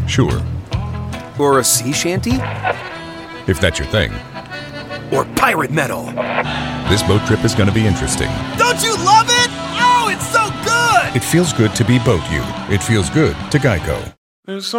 Sure. Or a sea shanty? If that's your thing. Or pirate metal? This boat trip is going to be interesting. Don't you love it? Oh, it's so good! It feels good to be Boat You. It feels good to Geico. There's so